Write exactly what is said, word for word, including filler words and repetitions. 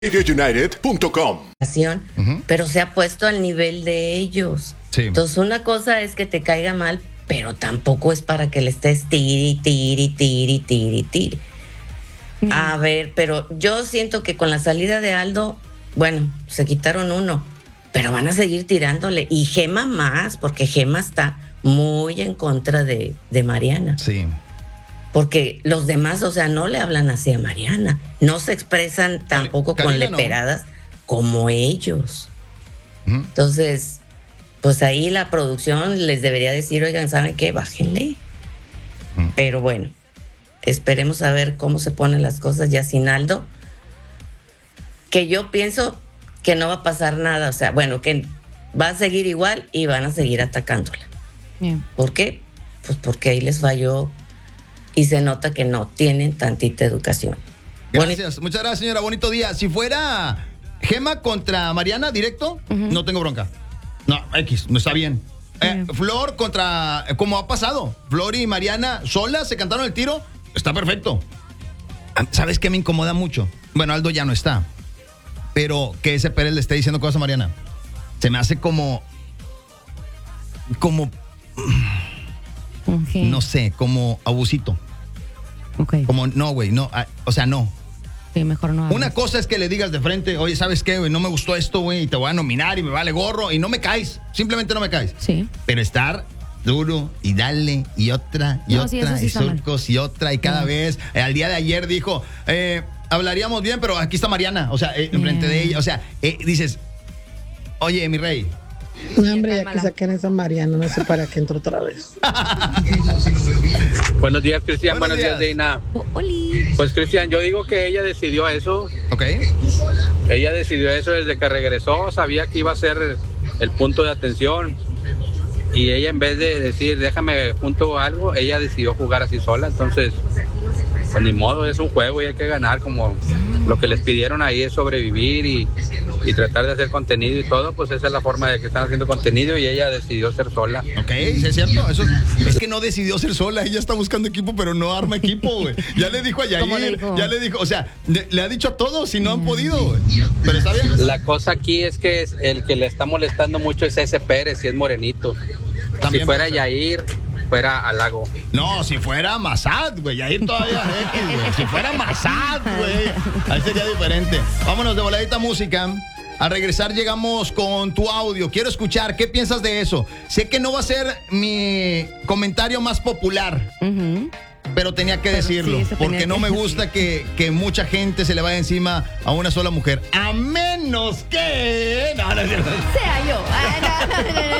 United punto com. Uh-huh. Pero se ha puesto al nivel de ellos. Sí. Entonces una cosa es que te caiga mal, pero tampoco es para que le estés tiri, tiri, tiri, tiri, tiri. Mm. A ver, pero yo siento que con la salida de Aldo, bueno, se quitaron uno, pero van a seguir tirándole. Y Gema más, porque Gema está muy en contra de, de Mariana. Sí. Porque los demás, o sea, no le hablan así a Mariana. No se expresan tampoco con leperadas no. como ellos. Uh-huh. Entonces, pues ahí la producción les debería decir, oigan, ¿saben qué? Bájenle. Uh-huh. Pero bueno, esperemos a ver cómo se ponen las cosas ya sin Aldo. Que yo pienso que no va a pasar nada. O sea, bueno, que va a seguir igual y van a seguir atacándola. Bien. ¿Por qué? Pues porque ahí les falló. Y se nota que no tienen tantita educación. Gracias, Bonito. Muchas gracias, señora. Bonito día. Si fuera Gema contra Mariana directo, uh-huh. no tengo bronca. No, X, no está bien. Eh, uh-huh. Flor contra, como ha pasado, Flor y Mariana solas se cantaron el tiro, está perfecto. ¿Sabes qué me incomoda mucho? Bueno, Aldo ya no está, pero que ese Pérez le esté diciendo cosas a Mariana. Se me hace como, como... Okay. No sé, como abusito. Okay. Como, no, güey, no, o sea, no. Sí, mejor no hables. Una cosa es que le digas de frente, oye, ¿sabes qué, güey? No me gustó esto, güey, y te voy a nominar y me vale gorro y no me caes, simplemente no me caes. Sí. Pero estar duro y dale y otra y no, otra sí, y sí surcos y otra y cada no. vez. Eh, al día de ayer dijo, eh, hablaríamos bien, pero aquí está Mariana, o sea, eh, enfrente de ella, o sea, eh, dices, oye, mi rey. No, hombre, ya que saquen esa Mariana, no sé para qué entró otra vez. Buenos días, Cristian. Buenos, Buenos días, Deina. Oh, pues, Cristian, yo digo que ella decidió eso. Ok. Ella decidió eso desde que regresó. Sabía que iba a ser el, el punto de atención. Y ella, en vez de decir, déjame junto algo, ella decidió jugar así sola. Entonces, pues ni modo, es un juego y hay que ganar. Como lo que les pidieron ahí es sobrevivir y, y tratar de hacer contenido y todo, pues esa es la forma de que están haciendo contenido y ella decidió ser sola. Ok, sí, es cierto. Eso es que no decidió ser sola, ella está buscando equipo, pero no arma equipo, güey. Ya le dijo a Yair, ya le dijo, o sea, le, le ha dicho a todos y no han podido, güey. Pero está bien. La cosa aquí es que es, el que le está molestando mucho es ese Pérez, y es morenito. También si fuera Yair, fuera al lago. No, si fuera Massad, güey, Yair todavía X, güey. Si fuera Massad, güey, ahí sería diferente. Vámonos de voladita música. Al regresar llegamos con tu audio. Quiero escuchar, ¿qué piensas de eso? Sé que no va a ser mi comentario más popular, uh-huh. pero tenía que pero decirlo, sí, porque tenía no que... me gusta que, que mucha gente se le vaya encima a una sola mujer. A menos que... No, no es cierto. Sea yo.